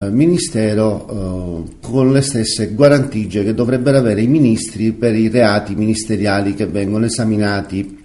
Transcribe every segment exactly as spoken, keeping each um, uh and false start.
Ministero eh, con le stesse guarentigie che dovrebbero avere i ministri per i reati ministeriali che vengono esaminati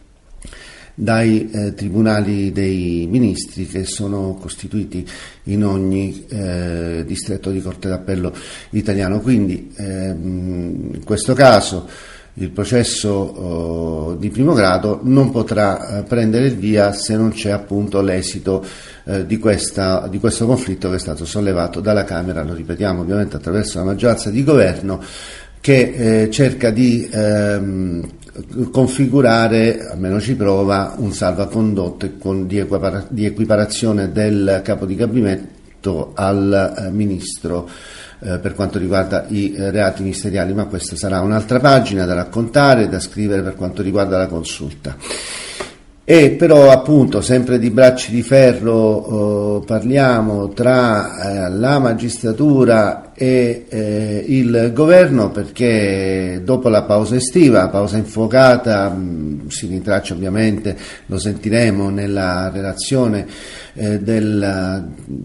dai eh, tribunali dei ministri che sono costituiti in ogni eh, distretto di Corte d'Appello italiano. Quindi ehm, in questo caso il processo oh, di primo grado non potrà eh, prendere il via se non c'è appunto l'esito eh, di, questa, di questo conflitto che è stato sollevato dalla Camera, lo ripetiamo ovviamente attraverso la maggioranza di governo, che eh, cerca di ehm, configurare, almeno ci prova, un salvacondotto con, di, equipara, di equiparazione del capo di gabinetto al eh, ministro eh, per quanto riguarda i eh, reati ministeriali, ma questa sarà un'altra pagina da raccontare, da scrivere per quanto riguarda la consulta. E però appunto sempre di bracci di ferro eh, parliamo tra eh, la magistratura e eh, il governo, perché dopo la pausa estiva, pausa infuocata, mh, si rintraccia ovviamente, lo sentiremo nella relazione eh, del,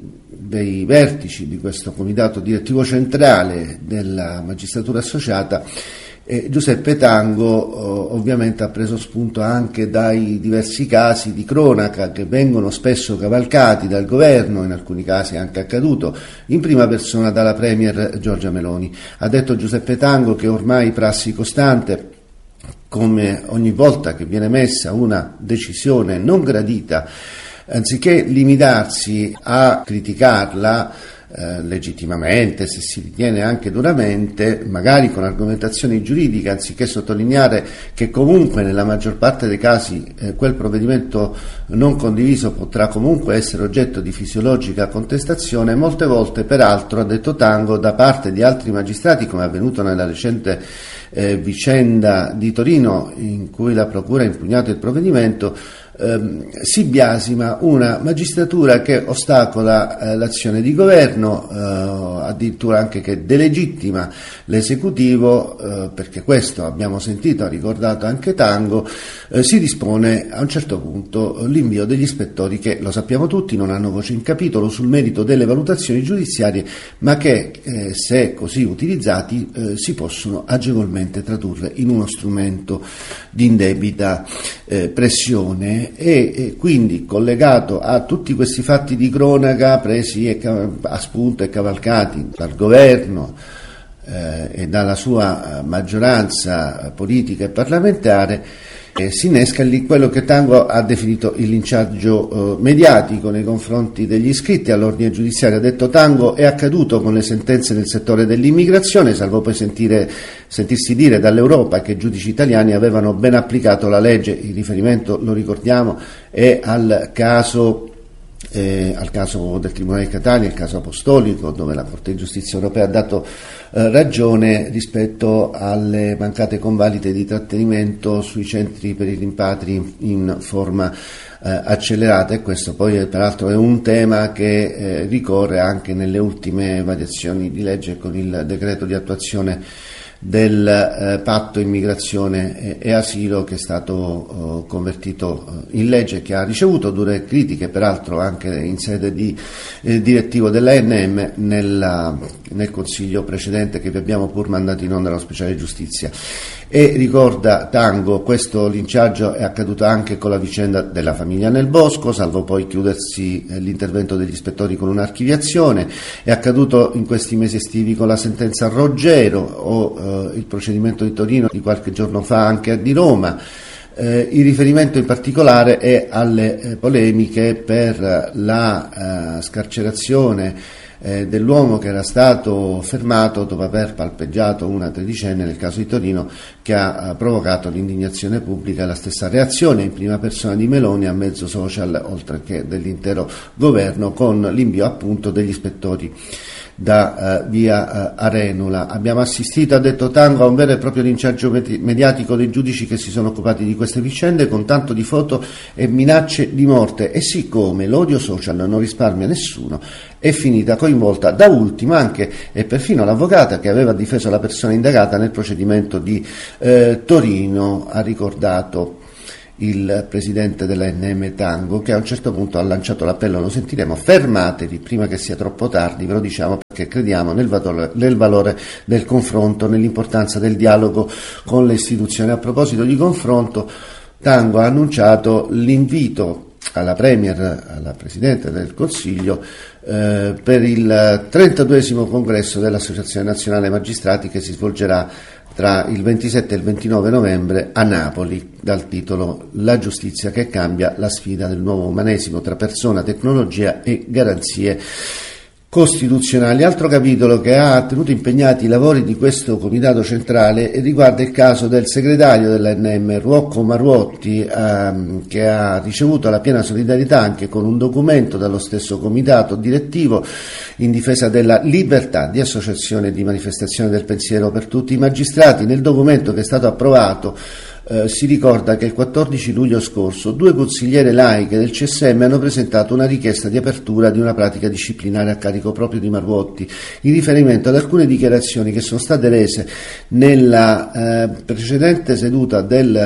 dei vertici di questo comitato direttivo centrale della magistratura associata. E Giuseppe Tango oh, ovviamente ha preso spunto anche dai diversi casi di cronaca che vengono spesso cavalcati dal governo, in alcuni casi è anche accaduto in prima persona dalla Premier Giorgia Meloni. Ha detto Giuseppe Tango che ormai prassi costante, come ogni volta che viene messa una decisione non gradita, anziché limitarsi a criticarla Eh, legittimamente, se si ritiene anche duramente, magari con argomentazioni giuridiche, anziché sottolineare che comunque nella maggior parte dei casi eh, quel provvedimento non condiviso potrà comunque essere oggetto di fisiologica contestazione, molte volte peraltro, ha detto Tango, da parte di altri magistrati, come è avvenuto nella recente eh, vicenda di Torino in cui la procura ha impugnato il provvedimento, ehm, si biasima una magistratura che ostacola eh, l'azione di governo, eh, addirittura anche che delegittima l'esecutivo, eh, perché questo abbiamo sentito, ha ricordato anche Tango, eh, si dispone a un certo punto l'invio degli ispettori che, lo sappiamo tutti, non hanno voce in capitolo sul merito delle valutazioni giudiziarie, ma che eh, se così utilizzati eh, si possono agevolmente tradurre in uno strumento di indebita eh, pressione. E, e quindi, collegato a tutti questi fatti di cronaca presi e a spunto e cavalcati dal governo eh, e dalla sua maggioranza politica e parlamentare, eh, si innesca lì quello che Tango ha definito il linciaggio eh, mediatico nei confronti degli iscritti all'ordine giudiziario. Ha detto Tango: è accaduto con le sentenze nel settore dell'immigrazione, salvo poi sentire, sentirsi dire dall'Europa che i giudici italiani avevano ben applicato la legge. Il riferimento, lo ricordiamo, è al caso Eh, al caso del Tribunale di Catania, il caso apostolico, dove la Corte di Giustizia europea ha dato eh, ragione rispetto alle mancate convalide di trattenimento sui centri per i rimpatri in forma eh, accelerata, e questo poi è, peraltro è un tema che eh, ricorre anche nelle ultime variazioni di legge con il decreto di attuazione del eh, patto immigrazione e, e asilo, che è stato eh, convertito in legge, che ha ricevuto dure critiche peraltro anche in sede di eh, direttivo dell'A N M nella, nel consiglio precedente che vi abbiamo pur mandato in onda allo speciale giustizia. E ricorda Tango, questo linciaggio è accaduto anche con la vicenda della famiglia Nel Bosco, salvo poi chiudersi eh, l'intervento degli ispettori con un'archiviazione. È accaduto in questi mesi estivi con la sentenza Roggero o eh, il procedimento di Torino di qualche giorno fa anche di Roma. Eh, il riferimento in particolare è alle eh, polemiche per la eh, scarcerazione eh, dell'uomo che era stato fermato dopo aver palpeggiato una tredicenne nel caso di Torino, che ha eh, provocato l'indignazione pubblica e la stessa reazione in prima persona di Meloni a mezzo social, oltre che dell'intero governo, con l'invio appunto degli ispettori da uh, via uh, Arenula. Abbiamo assistito, ha detto Tango, a un vero e proprio linciaggio mediatico dei giudici che si sono occupati di queste vicende, con tanto di foto e minacce di morte, e siccome l'odio social non risparmia nessuno, è finita coinvolta da ultima anche e perfino l'avvocata che aveva difeso la persona indagata nel procedimento di eh, Torino, ha ricordato il presidente della N M Tango, che a un certo punto ha lanciato l'appello, lo sentiremo: fermatevi prima che sia troppo tardi, ve lo diciamo perché crediamo nel valore, nel valore del confronto, nell'importanza del dialogo con le istituzioni. A proposito di confronto, Tango ha annunciato l'invito alla Premier, alla Presidente del Consiglio, eh, per il trentaduesimo congresso dell'Associazione Nazionale Magistrati, che si svolgerà tra il ventisette e il ventinove novembre a Napoli, dal titolo La giustizia che cambia, la sfida del nuovo umanesimo tra persona, tecnologia e garanzie costituzionali. Altro capitolo che ha tenuto impegnati i lavori di questo comitato centrale riguarda il caso del segretario dell'A N M, Rocco Marruotti, ehm, che ha ricevuto la piena solidarietà anche con un documento dallo stesso comitato direttivo in difesa della libertà di associazione e di manifestazione del pensiero per tutti i magistrati. Nel documento che è stato approvato Eh, si ricorda che il quattordici luglio scorso due consigliere laiche del C S M hanno presentato una richiesta di apertura di una pratica disciplinare a carico proprio di Marruotti, in riferimento ad alcune dichiarazioni che sono state rese nella eh, precedente seduta del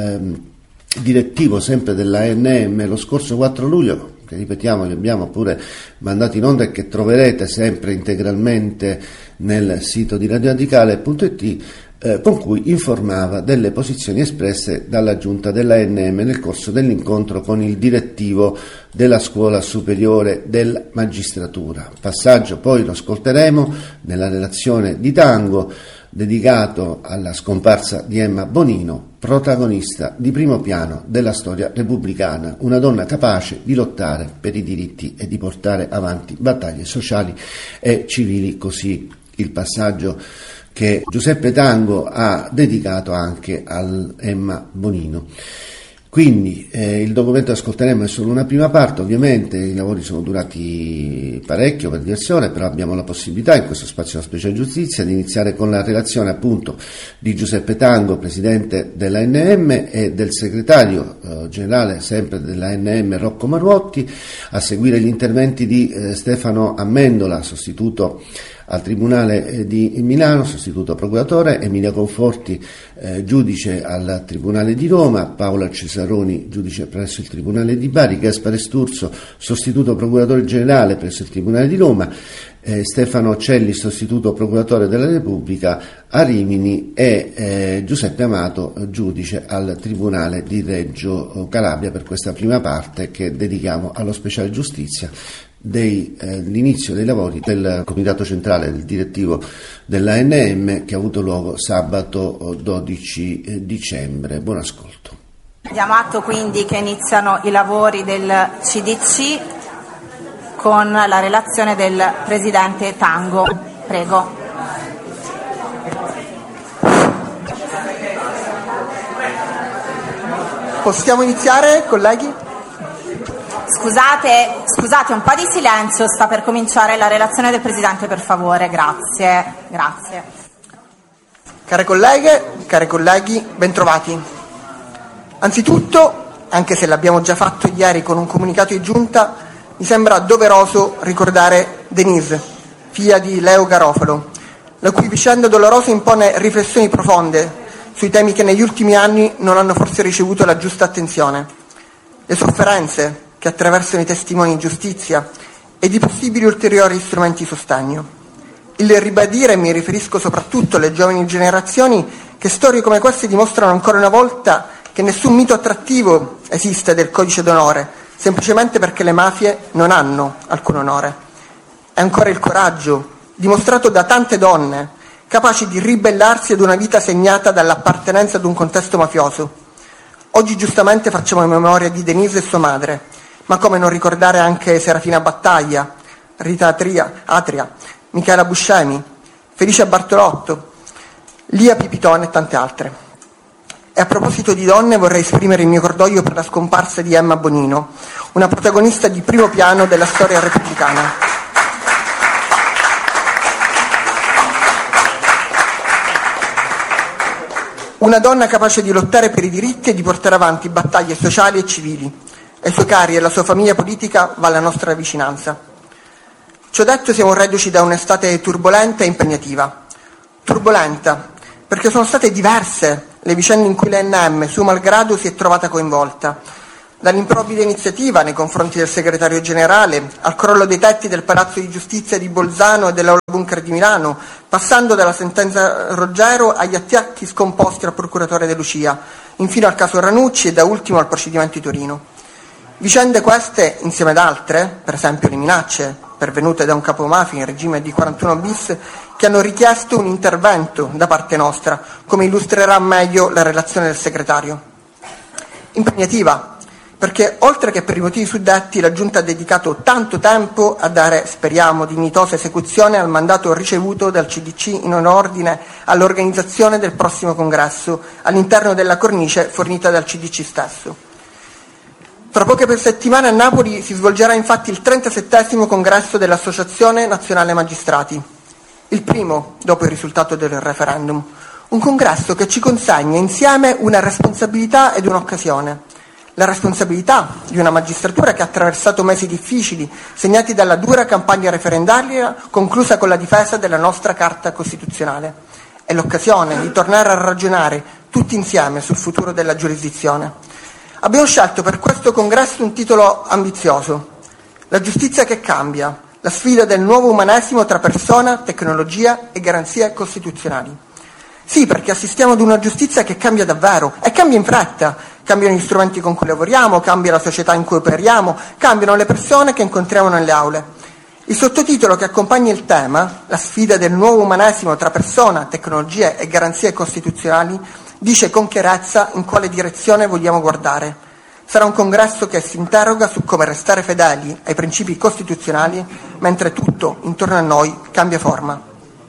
eh, direttivo, sempre della A N M, lo scorso quattro luglio, che ripetiamo vi abbiamo pure mandato in onda e che troverete sempre integralmente nel sito di radioradicale punto it, Eh, con cui informava delle posizioni espresse dalla giunta della A N M nel corso dell'incontro con il direttivo della Scuola Superiore della Magistratura. Passaggio poi lo ascolteremo nella relazione di Tango, dedicato alla scomparsa di Emma Bonino, protagonista di primo piano della storia repubblicana, una donna capace di lottare per i diritti e di portare avanti battaglie sociali e civili. Così il passaggio che Giuseppe Tango ha dedicato anche a Emma Bonino. Quindi eh, il documento che ascolteremo è solo una prima parte, ovviamente i lavori sono durati parecchio, per diverse ore, però abbiamo la possibilità in questo spazio della Speciale Giustizia di iniziare con la relazione appunto di Giuseppe Tango, presidente dell'A N M, e del segretario eh, generale sempre dell'A N M, Rocco Marruotti, a seguire gli interventi di eh, Stefano Amendola, sostituto al Tribunale di Milano, sostituto procuratore, Emilia Conforti, eh, giudice al Tribunale di Roma, Paola Cesaroni, giudice presso il Tribunale di Bari, Gaspare Sturzo, sostituto procuratore generale presso il Tribunale di Roma, eh, Stefano Celli, sostituto procuratore della Repubblica a Rimini, e eh, Giuseppe Amato, giudice al Tribunale di Reggio Calabria, per questa prima parte che dedichiamo allo Speciale Giustizia dell'inizio eh, dei lavori del Comitato Centrale del Direttivo dell'A N M, che ha avuto luogo sabato dodici dicembre. Buon ascolto. Diamo atto quindi che iniziano i lavori del C D C con la relazione del Presidente Tango. Prego. Possiamo iniziare, colleghi? Scusate, scusate, un po' di silenzio, sta per cominciare la relazione del Presidente, per favore, grazie, grazie. Care colleghe, cari colleghi, bentrovati. Anzitutto, anche se l'abbiamo già fatto ieri con un comunicato di giunta, mi sembra doveroso ricordare Denise, figlia di Leo Garofalo, la cui vicenda dolorosa impone riflessioni profonde sui temi che negli ultimi anni non hanno forse ricevuto la giusta attenzione. Le sofferenze che attraversano i testimoni di giustizia e di possibili ulteriori strumenti di sostegno. Il ribadire, mi riferisco soprattutto alle giovani generazioni, che storie come queste dimostrano ancora una volta che nessun mito attrattivo esiste del codice d'onore, semplicemente perché le mafie non hanno alcun onore. È ancora il coraggio, dimostrato da tante donne, capaci di ribellarsi ad una vita segnata dall'appartenenza ad un contesto mafioso. Oggi giustamente facciamo memoria di Denise e sua madre, ma come non ricordare anche Serafina Battaglia, Rita Atria, Atria, Michela Buscemi, Felicia Bartolotto, Lia Pipitone e tante altre. E a proposito di donne vorrei esprimere il mio cordoglio per la scomparsa di Emma Bonino, una protagonista di primo piano della storia repubblicana. Una donna capace di lottare per i diritti e di portare avanti battaglie sociali e civili. Ai suoi cari e alla sua famiglia politica va la nostra vicinanza. Ciò detto, siamo reduci da un'estate turbolenta e impegnativa. Turbolenta, perché sono state diverse le vicende in cui l'A N M, suo malgrado, si è trovata coinvolta. Dall'improvvida iniziativa nei confronti del segretario generale, al crollo dei tetti del Palazzo di Giustizia di Bolzano e dell'Aula Bunker di Milano, passando dalla sentenza Roggero agli attacchi scomposti al procuratore De Lucia, infino al caso Ranucci e da ultimo al procedimento di Torino. Vicende queste, insieme ad altre, per esempio le minacce pervenute da un capomafia in regime di quarantuno bis, che hanno richiesto un intervento da parte nostra, come illustrerà meglio la relazione del segretario. Impegnativa, perché oltre che per i motivi suddetti la Giunta ha dedicato tanto tempo a dare, speriamo, dignitosa esecuzione al mandato ricevuto dal C D C in ordine all'organizzazione del prossimo congresso all'interno della cornice fornita dal C D C stesso. Tra poche settimane a Napoli si svolgerà infatti il trentasettesimo congresso dell'Associazione Nazionale Magistrati, il primo dopo il risultato del referendum, un congresso che ci consegna insieme una responsabilità ed un'occasione. La responsabilità di una magistratura che ha attraversato mesi difficili, segnati dalla dura campagna referendaria conclusa con la difesa della nostra Carta Costituzionale, e l'occasione di tornare a ragionare tutti insieme sul futuro della giurisdizione. Abbiamo scelto per questo congresso un titolo ambizioso: La giustizia che cambia, la sfida del nuovo umanesimo tra persona, tecnologia e garanzie costituzionali. Sì, perché assistiamo ad una giustizia che cambia davvero, e cambia in fretta. Cambiano gli strumenti con cui lavoriamo, cambia la società in cui operiamo, cambiano le persone che incontriamo nelle aule. Il sottotitolo che accompagna il tema, la sfida del nuovo umanesimo tra persona, tecnologie e garanzie costituzionali, dice con chiarezza in quale direzione vogliamo guardare. Sarà un congresso che si interroga su come restare fedeli ai principi costituzionali mentre tutto intorno a noi cambia forma.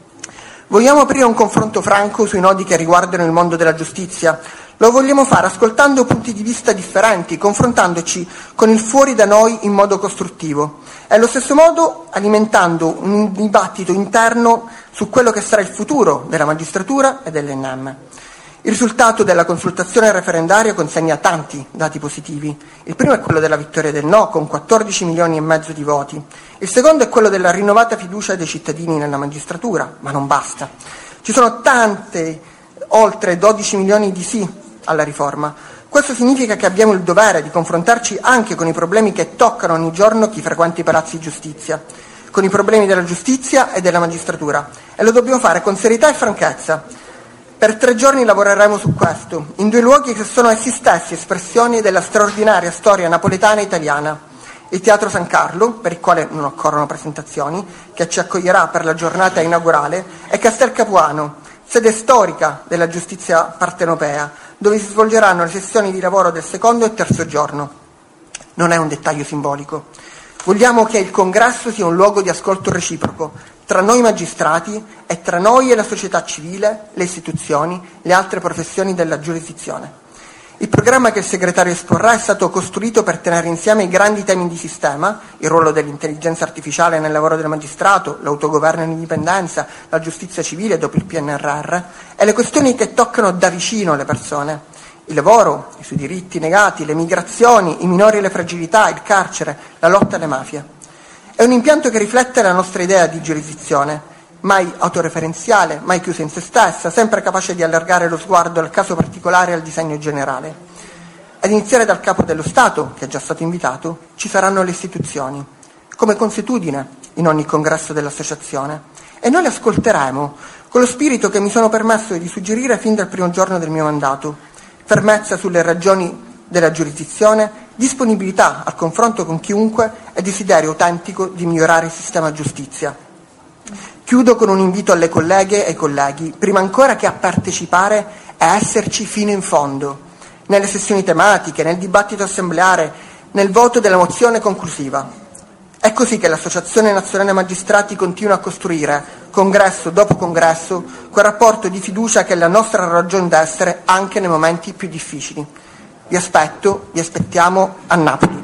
Vogliamo aprire un confronto franco sui nodi che riguardano il mondo della giustizia. Lo vogliamo fare ascoltando punti di vista differenti, confrontandoci con il fuori da noi in modo costruttivo e allo stesso modo alimentando un dibattito interno su quello che sarà il futuro della magistratura e dell'A N M. Il risultato della consultazione referendaria consegna tanti dati positivi. Il primo è quello della vittoria del no, con quattordici milioni e mezzo di voti. Il secondo è quello della rinnovata fiducia dei cittadini nella magistratura, ma non basta. Ci sono tante, oltre dodici milioni di sì alla riforma. Questo significa che abbiamo il dovere di confrontarci anche con i problemi che toccano ogni giorno chi frequenta i palazzi di giustizia, con i problemi della giustizia e della magistratura, e lo dobbiamo fare con serietà e franchezza. Per tre giorni lavoreremo su questo, in due luoghi che sono essi stessi espressioni della straordinaria storia napoletana e italiana. Il Teatro San Carlo, per il quale non occorrono presentazioni, che ci accoglierà per la giornata inaugurale, e Castel Capuano, sede storica della giustizia partenopea, dove si svolgeranno le sessioni di lavoro del secondo e terzo giorno. Non è un dettaglio simbolico. Vogliamo che il congresso sia un luogo di ascolto reciproco tra noi magistrati e tra noi e la società civile, le istituzioni, le altre professioni della giurisdizione. Il programma che il segretario esporrà è stato costruito per tenere insieme i grandi temi di sistema, il ruolo dell'intelligenza artificiale nel lavoro del magistrato, l'autogoverno e l'indipendenza, la giustizia civile dopo il P N R R, e le questioni che toccano da vicino le persone: il lavoro, i suoi diritti negati, le migrazioni, i minori e le fragilità, il carcere, la lotta alle mafie. È un impianto che riflette la nostra idea di giurisdizione, mai autoreferenziale, mai chiusa in se stessa, sempre capace di allargare lo sguardo al caso particolare e al disegno generale. Ad iniziare dal Capo dello Stato, che è già stato invitato, ci saranno le istituzioni, come consuetudine in ogni congresso dell'associazione, e noi le ascolteremo con lo spirito che mi sono permesso di suggerire fin dal primo giorno del mio mandato: fermezza sulle ragioni della giurisdizione, disponibilità al confronto con chiunque e desiderio autentico di migliorare il sistema giustizia. Chiudo con un invito alle colleghe e ai colleghi, prima ancora che a partecipare, a esserci fino in fondo, nelle sessioni tematiche, nel dibattito assembleare, nel voto della mozione conclusiva. È così che l'Associazione Nazionale Magistrati continua a costruire, congresso dopo congresso, quel rapporto di fiducia che è la nostra ragione d'essere anche nei momenti più difficili. Vi aspetto, vi aspettiamo a Napoli.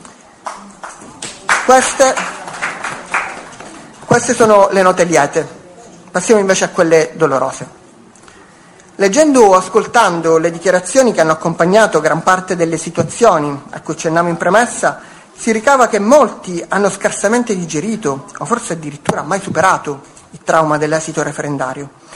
Queste, queste sono le note liete. Passiamo invece a quelle dolorose. Leggendo o ascoltando le dichiarazioni che hanno accompagnato gran parte delle situazioni a cui accennavo in premessa, si ricava che molti hanno scarsamente digerito, o forse addirittura mai superato, il trauma dell'esito referendario.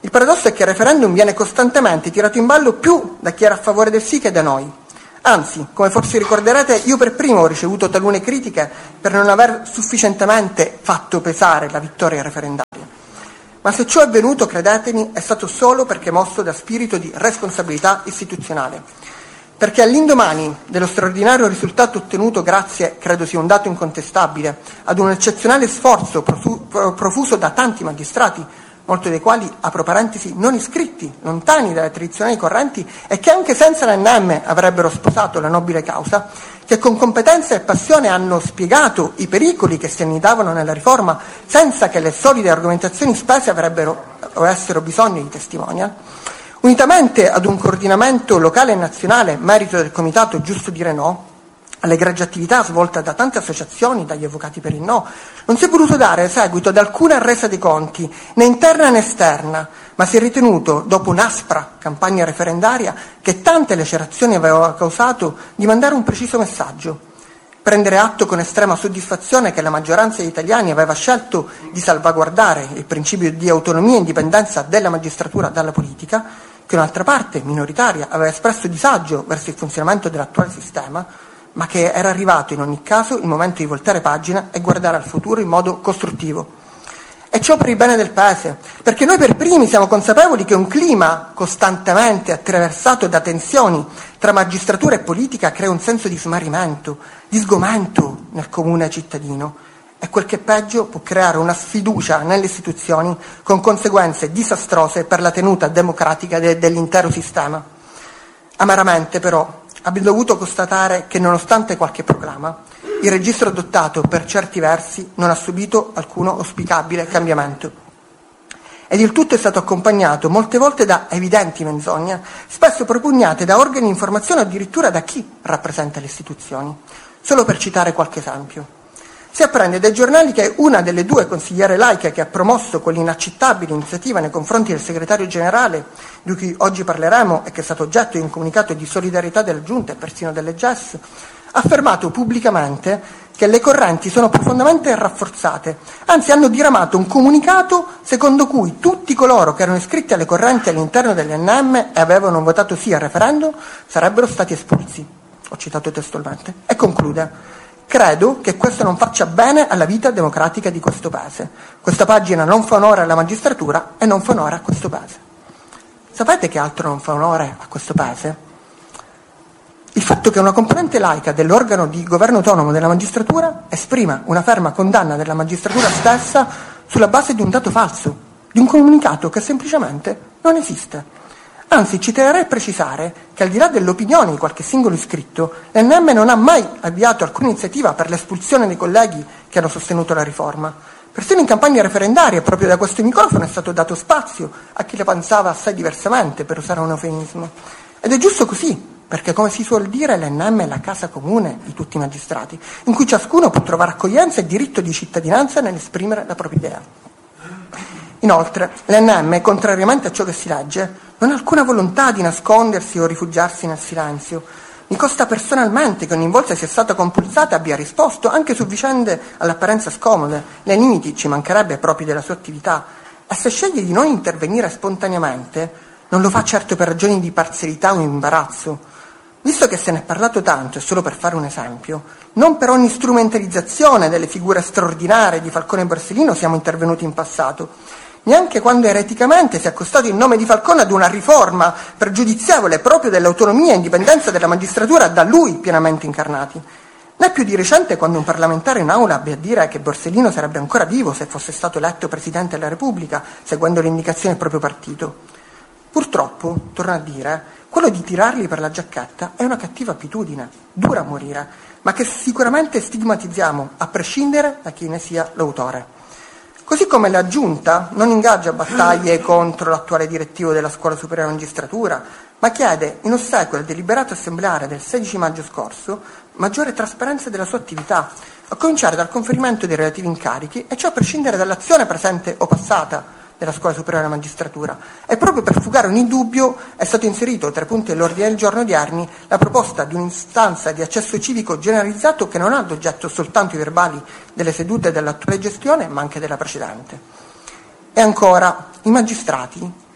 Il paradosso è che il referendum viene costantemente tirato in ballo più da chi era a favore del sì che da noi. Anzi, come forse ricorderete, io per primo ho ricevuto talune critiche per non aver sufficientemente fatto pesare la vittoria referendaria. Ma se ciò è avvenuto, credetemi, è stato solo perché mosso da spirito di responsabilità istituzionale. Perché all'indomani dello straordinario risultato ottenuto grazie, credo sia un dato incontestabile, ad un eccezionale sforzo profuso da tanti magistrati, molti dei quali, apro parentesi, non iscritti, lontani dalle tradizionali correnti e che anche senza l'N M avrebbero sposato la nobile causa, che con competenza e passione hanno spiegato i pericoli che si annidavano nella riforma senza che le solide argomentazioni spese avrebbero o avessero bisogno di testimonial, unitamente ad un coordinamento locale e nazionale, merito del Comitato Giusto Dire No, all'egregia attività svolta da tante associazioni, dagli avvocati per il no, non si è voluto dare seguito ad alcuna resa dei conti, né interna né esterna, ma si è ritenuto, dopo un'aspra campagna referendaria che tante lacerazioni aveva causato, di mandare un preciso messaggio. Prendere atto con estrema soddisfazione che la maggioranza degli italiani aveva scelto di salvaguardare il principio di autonomia e indipendenza della magistratura dalla politica, che un'altra parte, minoritaria, aveva espresso disagio verso il funzionamento dell'attuale sistema, ma che era arrivato in ogni caso il momento di voltare pagina e guardare al futuro in modo costruttivo. E ciò per il bene del Paese, perché noi per primi siamo consapevoli che un clima costantemente attraversato da tensioni tra magistratura e politica crea un senso di smarrimento, di sgomento nel comune cittadino, e quel che è peggio può creare una sfiducia nelle istituzioni con conseguenze disastrose per la tenuta democratica de- dell'intero sistema. Amaramente però abbiamo dovuto constatare che nonostante qualche proclama, il registro adottato per certi versi non ha subito alcuno auspicabile cambiamento. Ed il tutto è stato accompagnato molte volte da evidenti menzogne, spesso propugnate da organi di informazione o addirittura da chi rappresenta le istituzioni. Solo per citare qualche esempio. Si apprende dai giornali che una delle due consigliere laiche che ha promosso quell'inaccettabile iniziativa nei confronti del segretario generale, di cui oggi parleremo e che è stato oggetto di un comunicato di solidarietà della Giunta e persino delle G E S, ha affermato pubblicamente che le correnti sono profondamente rafforzate, anzi hanno diramato un comunicato secondo cui tutti coloro che erano iscritti alle correnti all'interno dell'N M e avevano votato sì al referendum sarebbero stati espulsi. Ho citato testualmente. E conclude: credo che questo non faccia bene alla vita democratica di questo Paese. Questa pagina non fa onore alla magistratura e non fa onore a questo Paese. Sapete che altro non fa onore a questo Paese? Il fatto che una componente laica dell'organo di governo autonomo della magistratura esprima una ferma condanna della magistratura stessa sulla base di un dato falso, di un comunicato che semplicemente non esiste. Anzi, ci terrei a precisare che al di là dell'opinione di qualche singolo iscritto, l'N M non ha mai avviato alcuna iniziativa per l'espulsione dei colleghi che hanno sostenuto la riforma. Persino in campagna referendaria, proprio da questo microfono, è stato dato spazio a chi la pensava assai diversamente, per usare un eufemismo. Ed è giusto così, perché come si suol dire l'N M è la casa comune di tutti i magistrati, in cui ciascuno può trovare accoglienza e diritto di cittadinanza nell'esprimere la propria idea. Inoltre, l'N M, contrariamente a ciò che si legge, non ha alcuna volontà di nascondersi o rifugiarsi nel silenzio. Mi consta personalmente che ogni volta sia stata compulsata e abbia risposto anche su vicende all'apparenza scomode, nei limiti, ci mancherebbe, propri della sua attività. E se sceglie di non intervenire spontaneamente, non lo fa certo per ragioni di parzialità o imbarazzo. Visto che se ne è parlato tanto, e solo per fare un esempio, non per ogni strumentalizzazione delle figure straordinarie di Falcone e Borsellino siamo intervenuti in passato, neanche quando ereticamente si è accostato in nome di Falcone ad una riforma pregiudizievole proprio dell'autonomia e indipendenza della magistratura da lui pienamente incarnati. Né più di recente quando un parlamentare in aula abbia a dire che Borsellino sarebbe ancora vivo se fosse stato eletto Presidente della Repubblica, seguendo le indicazioni del proprio partito. Purtroppo, torno a dire, quello di tirarli per la giacchetta è una cattiva abitudine, dura a morire, ma che sicuramente stigmatizziamo, a prescindere da chi ne sia l'autore. Così come la Giunta non ingaggia battaglie contro l'attuale direttivo della Scuola Superiore di Magistratura, ma chiede, in ossequio al deliberato assembleare del sedici maggio scorso, maggiore trasparenza della sua attività, a cominciare dal conferimento dei relativi incarichi, e ciò a prescindere dall'azione presente o passata della Scuola Superiore della Magistratura. E proprio per fugare ogni dubbio è stato inserito tra i punti dell'ordine del giorno odierni la proposta di un'istanza di accesso civico generalizzato che non ha ad oggetto soltanto i verbali delle sedute dell'attuale gestione, ma anche della precedente. E ancora, i magistrati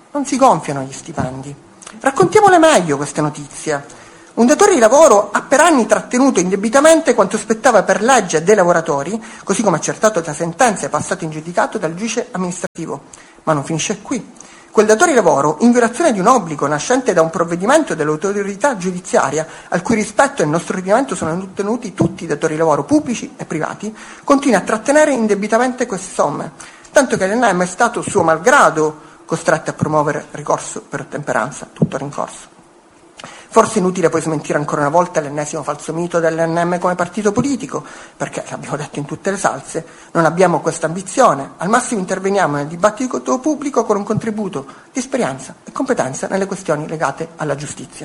non si gonfiano gli stipendi. Raccontiamole meglio queste notizie. Un datore di lavoro ha per anni trattenuto indebitamente quanto spettava per legge dei lavoratori, così come accertato da sentenze passate in giudicato dal giudice amministrativo. Ma non finisce qui. Quel datore di lavoro, in violazione di un obbligo nascente da un provvedimento dell'autorità giudiziaria, al cui rispetto nel nostro ordinamento sono tenuti tutti i datori di lavoro pubblici e privati, continua a trattenere indebitamente queste somme, tanto che l'E N M è stato, suo malgrado, costretto a promuovere ricorso per ottemperanza, tuttora in corso. Forse è inutile poi smentire ancora una volta l'ennesimo falso mito dell'E N M come partito politico, perché, l'abbiamo detto in tutte le salse, non abbiamo questa ambizione, al massimo interveniamo nel dibattito pubblico con un contributo di esperienza e competenza nelle questioni legate alla giustizia.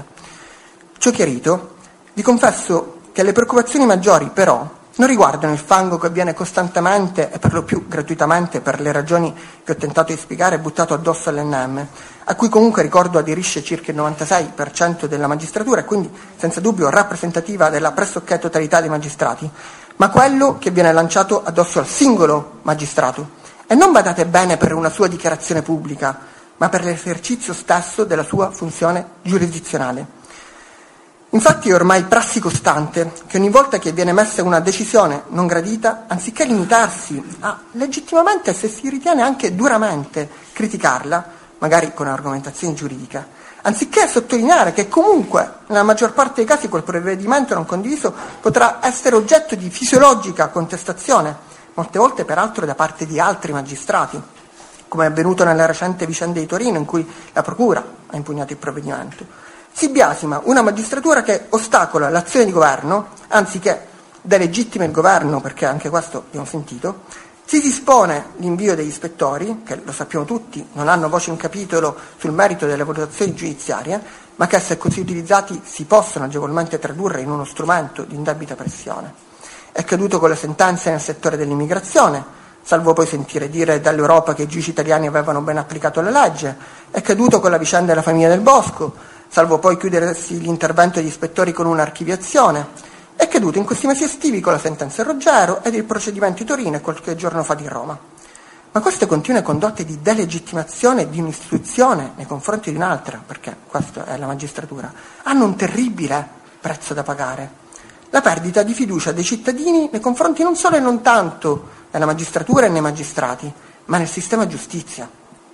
Ciò chiarito, vi confesso che le preoccupazioni maggiori, però, non riguardano il fango che viene costantemente e per lo più gratuitamente, per le ragioni che ho tentato di spiegare, buttato addosso all'E N M, a cui comunque ricordo aderisce circa il novantasei per cento della magistratura e quindi senza dubbio rappresentativa della pressoché totalità dei magistrati, ma quello che viene lanciato addosso al singolo magistrato. E non badate bene per una sua dichiarazione pubblica, ma per l'esercizio stesso della sua funzione giurisdizionale. Infatti è ormai prassi costante che ogni volta che viene emessa una decisione non gradita, anziché limitarsi a legittimamente, se si ritiene anche duramente, criticarla, magari con argomentazioni giuridiche, anziché sottolineare che comunque nella maggior parte dei casi quel provvedimento non condiviso potrà essere oggetto di fisiologica contestazione, molte volte peraltro da parte di altri magistrati, come è avvenuto nella recente vicenda di Torino in cui la Procura ha impugnato il provvedimento. Si biasima una magistratura che ostacola l'azione di governo, anziché delegittima il governo, perché anche questo abbiamo sentito, si dispone l'invio degli ispettori, che lo sappiamo tutti, non hanno voce in capitolo sul merito delle valutazioni giudiziarie, ma che se così utilizzati si possono agevolmente tradurre in uno strumento di indebita pressione. È accaduto con le sentenze nel settore dell'immigrazione, salvo poi sentire dire dall'Europa che i giudici italiani avevano ben applicato la legge, è accaduto con la vicenda della famiglia Del Bosco, salvo poi chiudersi l'intervento degli ispettori con un'archiviazione, è caduto in questi mesi estivi con la sentenza Roggero ed il procedimento di Torino e qualche giorno fa di Roma. Ma queste continue condotte di delegittimazione di un'istituzione nei confronti di un'altra, perché questa è la magistratura, hanno un terribile prezzo da pagare: la perdita di fiducia dei cittadini nei confronti non solo e non tanto della magistratura e nei magistrati, ma nel sistema giustizia.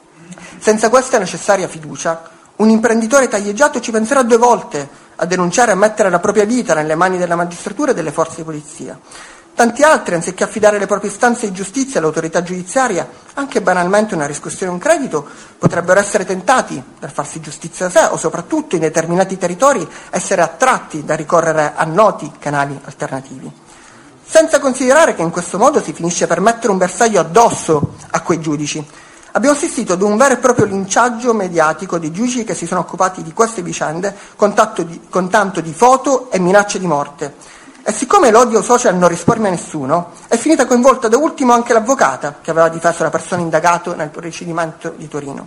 Senza questa necessaria fiducia, un imprenditore taglieggiato ci penserà due volte a denunciare e a mettere la propria vita nelle mani della magistratura e delle forze di polizia. Tanti altri, anziché affidare le proprie istanze di giustizia all'autorità giudiziaria, anche banalmente una riscossione o un credito, potrebbero essere tentati dal farsi giustizia da sé o soprattutto in determinati territori essere attratti da ricorrere a noti canali alternativi. Senza considerare che in questo modo si finisce per mettere un bersaglio addosso a quei giudici. Abbiamo assistito ad un vero e proprio linciaggio mediatico di giudici che si sono occupati di queste vicende con, di, con tanto di foto e minacce di morte. E siccome l'odio social non risparmia nessuno, è finita coinvolta da ultimo anche l'avvocata che aveva difeso la persona indagato nel procedimento di Torino.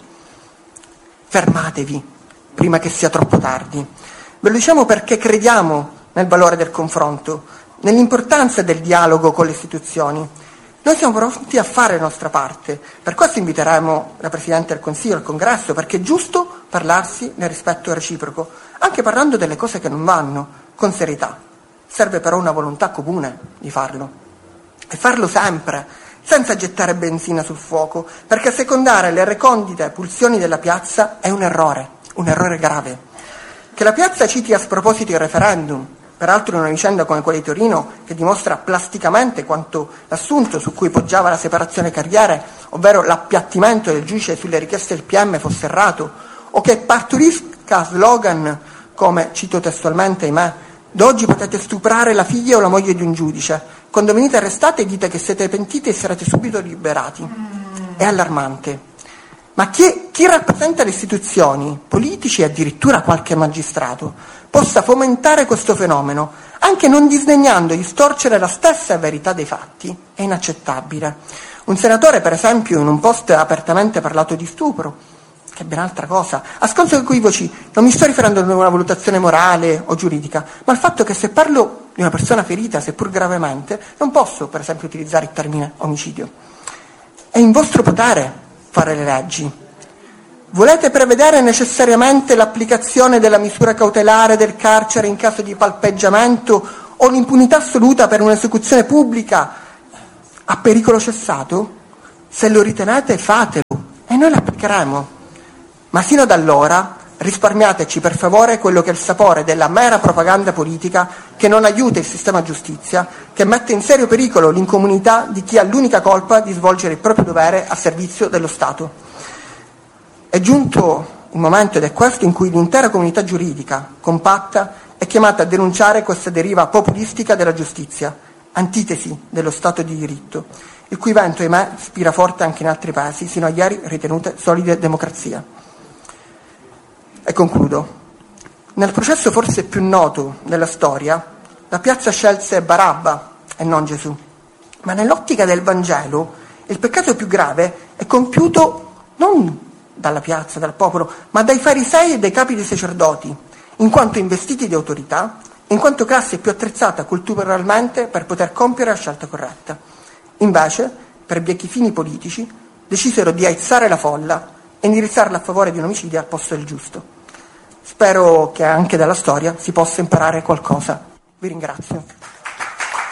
Fermatevi prima che sia troppo tardi. Ve lo diciamo perché crediamo nel valore del confronto, nell'importanza del dialogo con le istituzioni. Noi siamo pronti a fare la nostra parte, per questo inviteremo la Presidente del Consiglio al Congresso, perché è giusto parlarsi nel rispetto reciproco, anche parlando delle cose che non vanno, con serietà. Serve però una volontà comune di farlo, e farlo sempre, senza gettare benzina sul fuoco, perché secondare le recondite pulsioni della piazza è un errore, un errore grave. Che la piazza citi a sproposito il referendum, peraltro in una vicenda come quella di Torino, che dimostra plasticamente quanto l'assunto su cui poggiava la separazione carriere, ovvero l'appiattimento del giudice sulle richieste del P M, fosse errato, o che partorisca slogan come, cito testualmente, ahimè, d'oggi potete stuprare la figlia o la moglie di un giudice, quando venite arrestati dite che siete pentiti e sarete subito liberati. È allarmante. Ma chi, chi rappresenta le istituzioni, politici e addirittura qualche magistrato, possa fomentare questo fenomeno, anche non disdegnando di storcere la stessa verità dei fatti, è inaccettabile. Un senatore, per esempio, in un post ha apertamente parlato di stupro, che è ben altra cosa, a sconto equivoci. Non mi sto riferendo ad una valutazione morale o giuridica, ma al fatto che se parlo di una persona ferita, seppur gravemente, non posso, per esempio, utilizzare il termine omicidio. È in vostro potere fare le leggi. Volete prevedere necessariamente l'applicazione della misura cautelare del carcere in caso di palpeggiamento o l'impunità assoluta per un'esecuzione pubblica a pericolo cessato? Se lo ritenete, fatelo e noi l'applicheremo. Ma sino ad allora risparmiateci per favore quello che è il sapore della mera propaganda politica che non aiuta il sistema giustizia, che mette in serio pericolo l'incomunità di chi ha l'unica colpa di svolgere il proprio dovere a servizio dello Stato. È giunto il momento, ed è questo, in cui l'intera comunità giuridica, compatta, è chiamata a denunciare questa deriva populistica della giustizia, antitesi dello Stato di diritto, il cui vento, ahimè, spira forte anche in altri paesi, sino a ieri ritenute solide democrazie. E concludo. Nel processo forse più noto della storia, la piazza scelse Barabba e non Gesù, ma nell'ottica del Vangelo il peccato più grave è compiuto non dalla piazza, dal popolo, ma dai farisei e dai capi dei sacerdoti, in quanto investiti di autorità, in quanto classe più attrezzata culturalmente per poter compiere la scelta corretta. Invece, per biechi fini politici, decisero di aizzare la folla e indirizzarla a favore di un omicidio al posto del giusto. Spero che anche dalla storia si possa imparare qualcosa. Vi ringrazio.